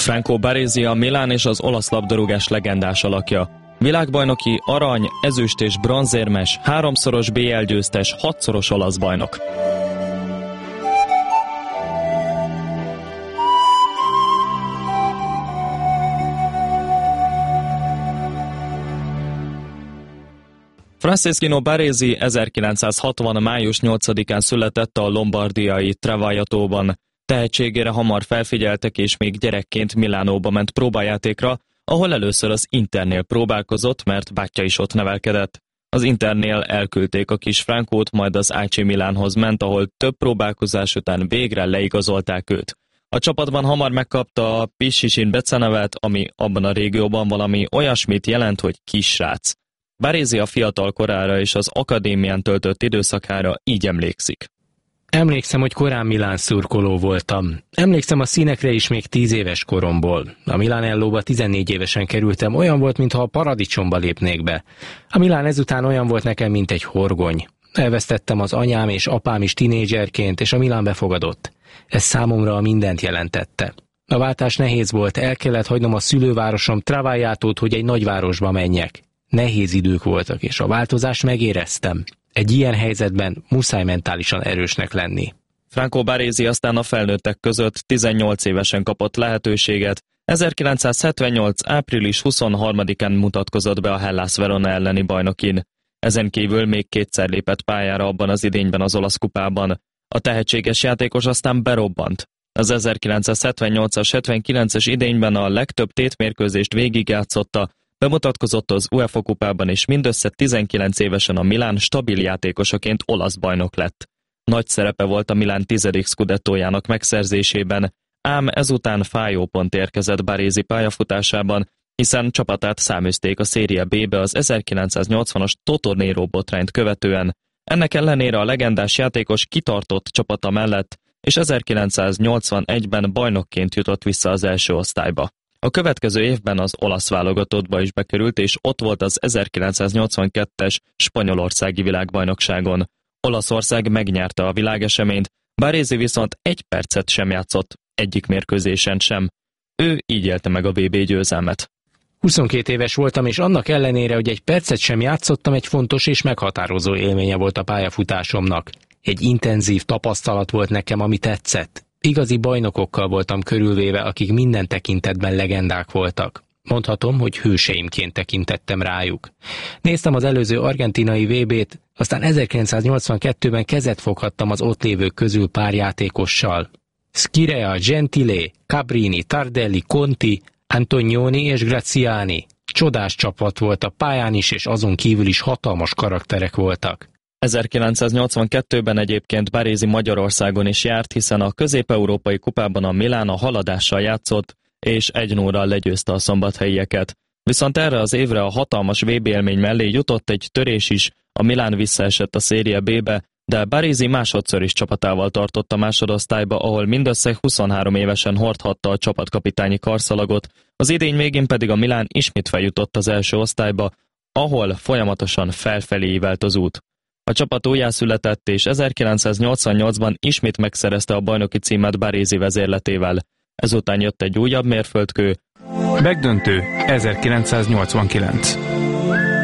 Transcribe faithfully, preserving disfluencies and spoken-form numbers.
Franco Baresi a Milán és az olasz labdarúgás legendás alakja. Világbajnoki, arany, ezüst és bronzérmes, háromszoros bé el győztes, hatszoros olasz bajnok. Francesco Baresi ezerkilencszázhatvan. május nyolcadikán született a lombardiai Travagliatóban. Tehetségére hamar felfigyeltek, és még gyerekként Milánóba ment próbajátékra, ahol először az Internél próbálkozott, mert bátyja is ott nevelkedett. Az Internél elküldték a kis Frankót, majd az á cé Milánhoz ment, ahol több próbálkozás után végre leigazolták őt. A csapatban hamar megkapta a Pichisin becenevet, ami abban a régióban valami olyasmit jelent, hogy kisrác. Baresi a fiatal korára és az akadémián töltött időszakára így emlékszik. Emlékszem, hogy korán Milán szurkoló voltam. Emlékszem a színekre is még tíz éves koromból. A Milánellóba tizennégy évesen kerültem, olyan volt, mintha a paradicsomba lépnék be. A Milán ezután olyan volt nekem, mint egy horgony. Elvesztettem az anyám és apám is tinédzserként, és a Milán befogadott. Ez számomra a mindent jelentette. A váltás nehéz volt, el kellett hagynom a szülővárosom Travagliatót, hogy egy nagyvárosba menjek. Nehéz idők voltak, és a változást megéreztem. Egy ilyen helyzetben muszáj mentálisan erősnek lenni. Franco Baresi aztán a felnőttek között tizennyolc évesen kapott lehetőséget. ezerkilencszázhetvennyolc. április huszonharmadikán mutatkozott be a Hellas Verona elleni bajnokin. Ezen kívül még kétszer lépett pályára abban az idényben az olasz kupában. A tehetséges játékos aztán berobbant. Az ezerkilencszázhetvennyolcas hetvenkilences idényben a legtöbb tétmérkőzést végigjátszotta, bemutatkozott az UEFA kupában, és mindössze tizenkilenc évesen a Milán stabil játékosaként olasz bajnok lett. Nagy szerepe volt a Milán tizedik scudettójának megszerzésében, ám ezután fájó pont érkezett Baresi pályafutásában, hiszen csapatát száműzték a Serie B-be az ezerkilencszáznyolcvanas Totonero botrányt követően. Ennek ellenére a legendás játékos kitartott csapata mellett, és ezerkilencszáznyolcvanegyben bajnokként jutott vissza az első osztályba. A következő évben az olasz válogatottba is bekerült, és ott volt az ezerkilencszáznyolcvankettes spanyolországi világbajnokságon. Olaszország megnyerte a világeseményt, Baresi viszont egy percet sem játszott, egyik mérkőzésen sem. Ő így élte meg a vé bé győzelmet. huszonkét éves voltam, és annak ellenére, hogy egy percet sem játszottam, egy fontos és meghatározó élménye volt a pályafutásomnak. Egy intenzív tapasztalat volt nekem, ami tetszett. Igazi bajnokokkal voltam körülvéve, akik minden tekintetben legendák voltak. Mondhatom, hogy hőseimként tekintettem rájuk. Néztem az előző argentinai vé bét, aztán ezerkilencszáznyolcvankettőben kezet foghattam az ott lévők közül pár játékossal. Scirea, Gentile, Cabrini, Tardelli, Conti, Antonioni és Graziani. Csodás csapat volt a pályán is, és azon kívül is hatalmas karakterek voltak. ezerkilencszáznyolcvankettőben egyébként Baresi Magyarországon is járt, hiszen a közép-európai kupában a Milán a haladással játszott, és egy nullral legyőzte a szombathelyieket. Viszont erre az évre a hatalmas vé bé élmény mellé jutott egy törés is, a Milán visszaesett a Serie B-be, de Baresi másodszor is csapatával tartott a másodosztályba, ahol mindössze huszonhárom évesen hordhatta a csapatkapitányi karszalagot, az idény végén pedig a Milán ismét feljutott az első osztályba, ahol folyamatosan felfelé ívelt az út. A csapat újjászületett, és ezerkilencszáznyolcvannyolcban ismét megszerezte a bajnoki címet Baresi vezérletével. Ezután jött egy újabb mérföldkő. Megdöntő ezerkilencszáznyolcvankilenc.